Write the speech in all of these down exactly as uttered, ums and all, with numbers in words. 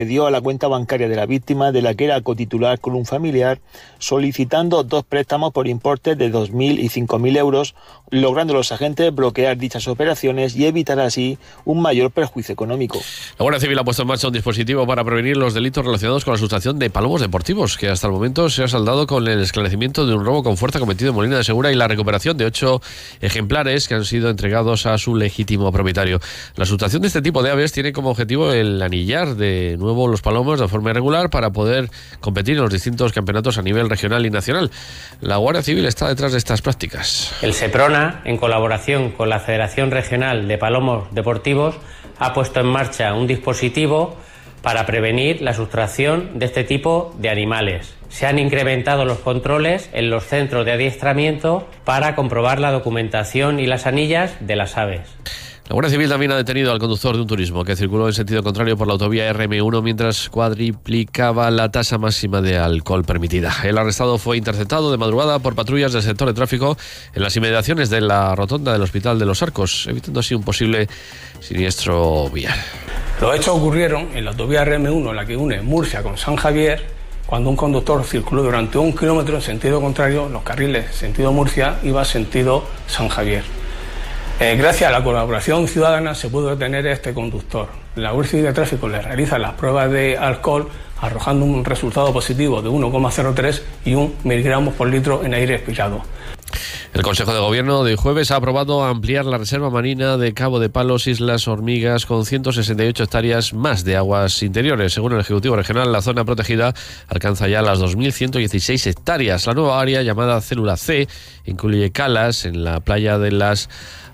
dio a la cuenta bancaria de la víctima, de la que era cotitular con un familiar, solicitando dos préstamos por importe de dos mil y cinco mil euros, logrando los agentes bloquear dichas operaciones y evitar así un mayor perjuicio económico. La Guardia Civil ha puesto en marcha un dispositivo para prevenir los delitos relacionados con la sustracción de palomos deportivos, que hasta el momento se ha saldado con el esclarecimiento de un robo con fuerza cometido en Molina de Segura y la recuperación de ocho ejemplares que han sido entregados a su legítimo propietario. La sustracción de este tipo de aves tiene como objetivo el anillar de nuevo los palomos de forma irregular para poder competir en los distintos campeonatos a nivel regional y nacional. La Guardia Civil está detrás de estas prácticas. El SEPRONA, en colaboración con la Federación Regional de Palomos Deportivos, ha puesto en marcha un dispositivo para prevenir la sustracción de este tipo de animales. Se han incrementado los controles en los centros de adiestramiento para comprobar la documentación y las anillas de las aves. La Guardia Civil también ha detenido al conductor de un turismo que circuló en sentido contrario por la autovía R M uno mientras cuadriplicaba la tasa máxima de alcohol permitida. El arrestado fue interceptado de madrugada por patrullas del sector de tráfico en las inmediaciones de la rotonda del Hospital de los Arcos, evitando así un posible siniestro vial. Los hechos ocurrieron en la autovía R M uno, la que une Murcia con San Javier, cuando un conductor circuló durante un kilómetro en sentido contrario, los carriles sentido Murcia iba sentido San Javier. Eh, gracias a la colaboración ciudadana se pudo detener a este conductor. La Guardia Civil de Tráfico le realiza las pruebas de alcohol, arrojando un resultado positivo de uno coma cero tres y un miligramos por litro en aire expirado. El Consejo de Gobierno de jueves ha aprobado ampliar la reserva marina de Cabo de Palos, Islas Hormigas, con ciento sesenta y ocho hectáreas más de aguas interiores. Según el Ejecutivo Regional, la zona protegida alcanza ya las dos mil ciento dieciséis hectáreas. La nueva área, llamada Célula C, incluye calas en la playa de las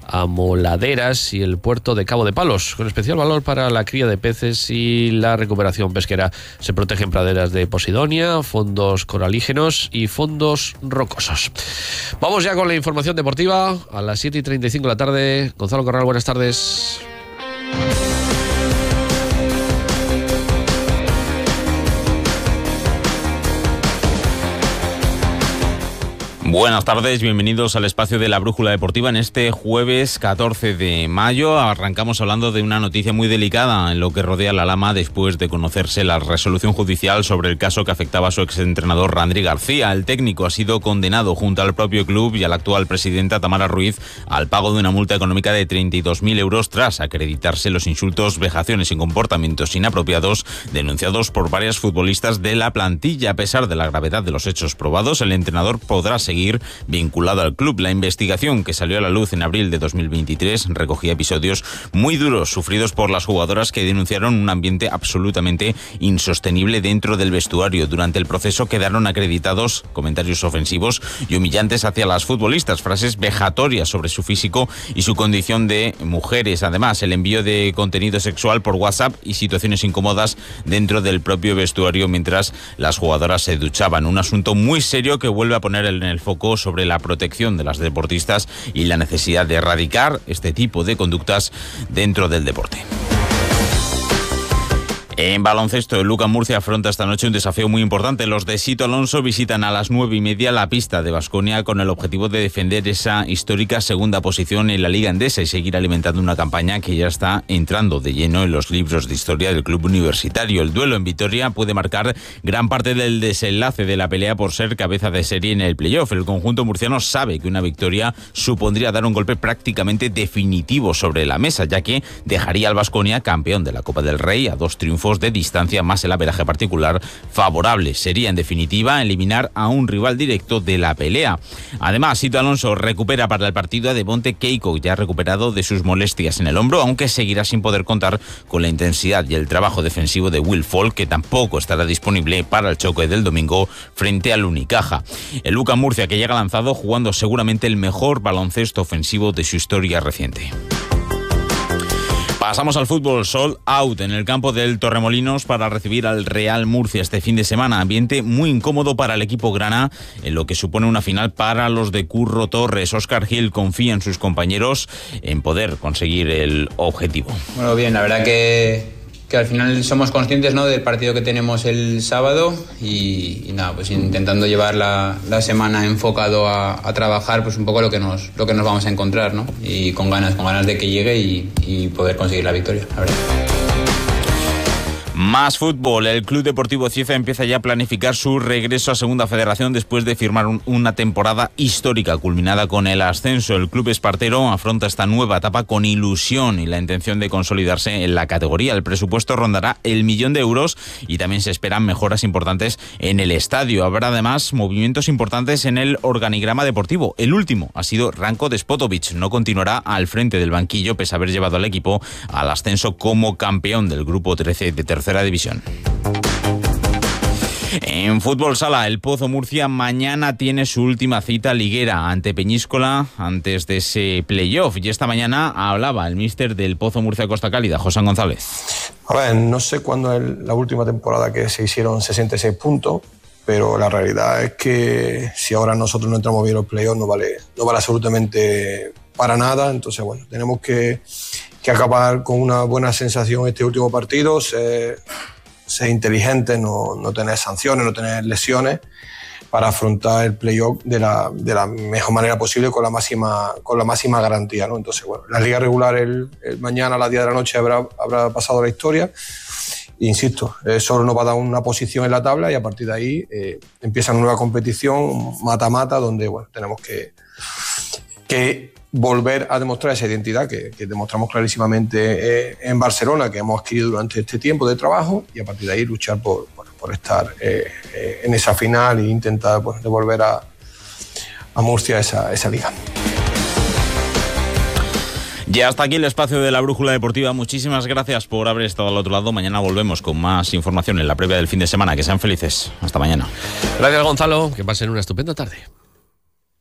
Amoladeras y el puerto de Cabo de Palos, con especial valor para la cría de peces y la recuperación pesquera. Se protegen praderas de posidonia, fondos coralígenos y fondos rocosos. Vamos ya con la información deportiva a las siete y treinta y cinco de la tarde. Gonzalo Corral, buenas tardes. Buenas tardes, bienvenidos al espacio de la Brújula Deportiva en este jueves catorce de mayo. Arrancamos hablando de una noticia muy delicada en lo que rodea a la Lama después de conocerse la resolución judicial sobre el caso que afectaba a su exentrenador Randri García. El técnico ha sido condenado junto al propio club y a la actual presidenta Tamara Ruiz al pago de una multa económica de treinta y dos mil euros tras acreditarse los insultos, vejaciones y comportamientos inapropiados denunciados por varias futbolistas de la plantilla. A pesar de la gravedad de los hechos probados, el entrenador podrá seguir vinculado al club. La investigación, que salió a la luz en abril de dos mil veintitrés, recogía episodios muy duros sufridos por las jugadoras que denunciaron un ambiente absolutamente insostenible dentro del vestuario. Durante el proceso quedaron acreditados comentarios ofensivos y humillantes hacia las futbolistas, frases vejatorias sobre su físico y su condición de mujeres. Además, el envío de contenido sexual por WhatsApp y situaciones incómodas dentro del propio vestuario mientras las jugadoras se duchaban. Un asunto muy serio que vuelve a poner en el foco sobre la protección de las deportistas y la necesidad de erradicar este tipo de conductas dentro del deporte. En baloncesto, el Luca Murcia afronta esta noche un desafío muy importante. Los de Sito Alonso visitan a las nueve y media la pista de Baskonia con el objetivo de defender esa histórica segunda posición en la Liga Endesa y seguir alimentando una campaña que ya está entrando de lleno en los libros de historia del club universitario. El duelo en Vitoria puede marcar gran parte del desenlace de la pelea por ser cabeza de serie en el playoff. El conjunto murciano sabe que una victoria supondría dar un golpe prácticamente definitivo sobre la mesa, ya que dejaría al Baskonia campeón de la Copa del Rey a dos triunfos de distancia más el averaje particular favorable. Sería en definitiva eliminar a un rival directo de la pelea. Además, Sito Alonso recupera para el partido a Devonte Keiko, ya recuperado de sus molestias en el hombro, aunque seguirá sin poder contar con la intensidad y el trabajo defensivo de Will Folk, que tampoco estará disponible para el choque del domingo frente al Unicaja. El Luca Murcia, que llega lanzado jugando seguramente el mejor baloncesto ofensivo de su historia reciente. Pasamos al fútbol, sold out en el campo del Torremolinos para recibir al Real Murcia este fin de semana. Ambiente muy incómodo para el equipo grana, en lo que supone una final para los de Curro Torres. Óscar Gil confía en sus compañeros en poder conseguir el objetivo. Bueno, bien, la verdad que, que al final somos conscientes, ¿no?, del partido que tenemos el sábado y, y nada, pues intentando llevar la, la semana enfocado a, a trabajar pues un poco lo que nos lo que nos vamos a encontrar, ¿no? Y con ganas, con ganas de que llegue y, y poder conseguir la victoria, la verdad. Más fútbol. El Club Deportivo Cieza empieza ya a planificar su regreso a Segunda Federación después de firmar un, una temporada histórica culminada con el ascenso. El club espartero afronta esta nueva etapa con ilusión y la intención de consolidarse en la categoría. El presupuesto rondará el millón de euros y también se esperan mejoras importantes en el estadio. Habrá además movimientos importantes en el organigrama deportivo. El último ha sido Ranko Despotovic. No continuará al frente del banquillo pese a haber llevado al equipo al ascenso como campeón del grupo trece de tercera división. En fútbol sala, el Pozo Murcia mañana tiene su última cita liguera ante Peñíscola antes de ese playoff. Y esta mañana hablaba el míster del Pozo Murcia Costa Cálida, José González. A ver, no sé cuándo es la última temporada que se hicieron sesenta y seis puntos, pero la realidad es que si ahora nosotros no entramos bien en los playoffs no vale, no vale absolutamente para nada. Entonces, bueno, tenemos que, que acabar con una buena sensación este último partido, ser, ser inteligentes, no, no tener sanciones, no tener lesiones, para afrontar el playoff de la, de la mejor manera posible con la máxima, con la máxima garantía, ¿no? Entonces, bueno, la liga regular el, el mañana a las diez de la noche habrá, habrá pasado la historia. Insisto, eh, solo nos va a dar una posición en la tabla y a partir de ahí eh, empieza una nueva competición mata-mata donde, bueno, tenemos que, que volver a demostrar esa identidad que, que demostramos clarísimamente eh, en Barcelona, que hemos adquirido durante este tiempo de trabajo, y a partir de ahí luchar por, por, por estar eh, eh, en esa final e intentar, pues, devolver a, a Murcia esa, esa liga. Ya hasta aquí el espacio de la Brújula Deportiva. Muchísimas gracias por haber estado al otro lado. Mañana volvemos con más información en la previa del fin de semana. Que sean felices. Hasta mañana. Gracias, Gonzalo. Que pasen una estupenda tarde.